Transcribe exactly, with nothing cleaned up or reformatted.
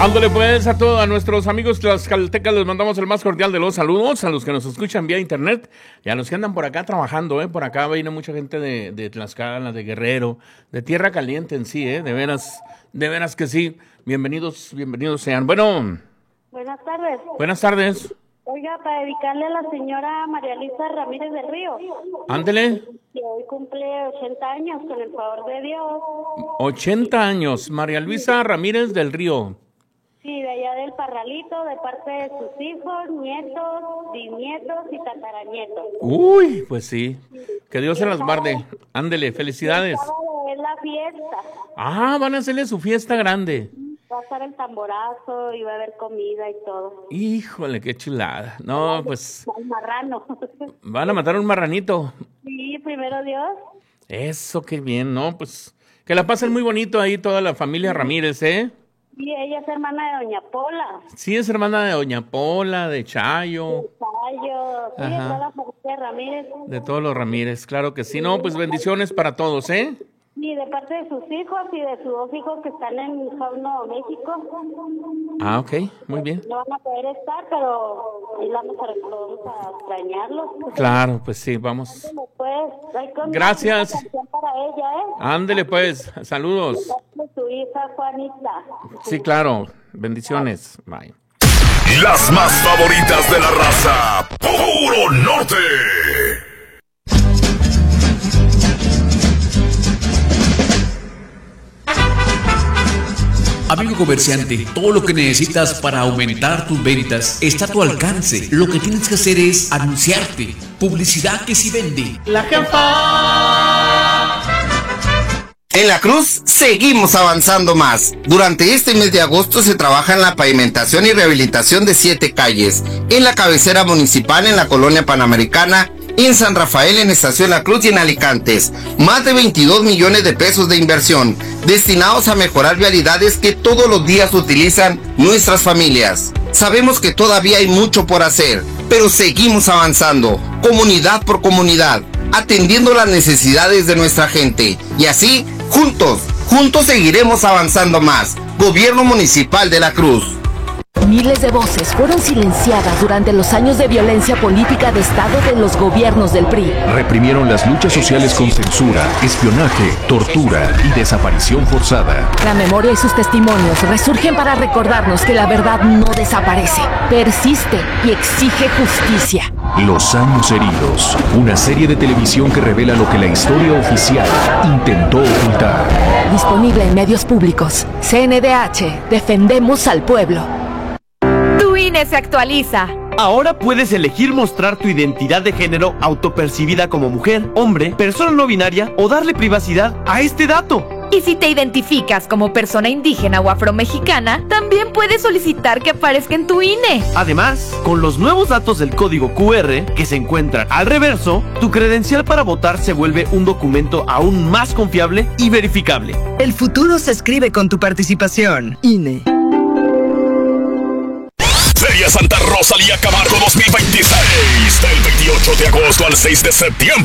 Ándale pues a todos, a nuestros amigos tlaxcaltecas les mandamos el más cordial de los saludos, a los que nos escuchan vía internet y a los que andan por acá trabajando, eh, por acá viene mucha gente de, de Tlaxcala, de Guerrero, de Tierra Caliente en sí, eh, de veras, de veras que sí, bienvenidos, bienvenidos sean. Bueno. Buenas tardes. Buenas tardes. Oiga, para dedicarle a la señora María Luisa Ramírez del Río. Ándele. Que hoy cumple ochenta años, con el favor de Dios. ochenta años, María Luisa Ramírez del Río. Sí, de allá del Parralito, de parte de sus hijos, nietos, bisnietos y tataranietos. Uy, pues sí. Que Dios se las guarde. Ándele, felicidades. Es la fiesta. Ah, van a hacerle su fiesta grande. Va a estar el tamborazo y va a haber comida y todo. Híjole, qué chulada. No, pues... El marrano. Van a matar un marranito. Sí, primero Dios. Eso, qué bien, ¿no? Pues que la pasen muy bonito ahí toda la familia Ramírez, ¿eh? Sí, ella es hermana de Doña Pola. Sí, es hermana de Doña Pola, de Chayo. De Chayo, sí, de toda la familia Ramírez. De todos los Ramírez, claro que sí. No, pues bendiciones para todos, ¿eh? Sí, de parte de sus hijos y de sus dos hijos que están en Nuevo México. Ah, ok, muy bien. No van a poder estar, pero ahí vamos a, vamos a extrañarlos. Claro, pues sí, vamos. Pues, gracias. Para ella, ¿eh? Ándele pues, saludos. Su hija Juanita. Sí, claro, bendiciones. Bye. Las más favoritas de la raza, Puro Norte. Amigo comerciante, todo lo que necesitas para aumentar tus ventas está a tu alcance. Lo que tienes que hacer es anunciarte. Publicidad que sí vende. La jefa. En La Cruz seguimos avanzando más. Durante este mes de agosto se trabaja en la pavimentación y rehabilitación de siete calles. En la cabecera municipal, en la colonia Panamericana, en San Rafael, en Estación La Cruz y en Alicantes. Más de veintidós millones de pesos de inversión destinados a mejorar vialidades que todos los días utilizan nuestras familias. Sabemos que todavía hay mucho por hacer, pero seguimos avanzando, comunidad por comunidad, atendiendo las necesidades de nuestra gente. Y así, juntos, juntos seguiremos avanzando más. Gobierno Municipal de La Cruz. Miles de voces fueron silenciadas durante los años de violencia política de Estado de los gobiernos del P R I. Reprimieron las luchas sociales con censura, espionaje, tortura y desaparición forzada. La memoria y sus testimonios resurgen para recordarnos que la verdad no desaparece, persiste y exige justicia. Los años heridos, una serie de televisión que revela lo que la historia oficial intentó ocultar. Disponible en medios públicos. C N D H, defendemos al pueblo. Tu I N E se actualiza. Ahora puedes elegir mostrar tu identidad de género autopercibida como mujer, hombre, persona no binaria o darle privacidad a este dato. Y si te identificas como persona indígena o afromexicana, también puedes solicitar que aparezca en tu I N E. Además, con los nuevos datos del código Q R que se encuentran al reverso, tu credencial para votar se vuelve un documento aún más confiable y verificable. El futuro se escribe con tu participación. I N E. Feria Santa Rosalía Camargo dos mil veintiséis, del veintiocho de agosto al seis de septiembre.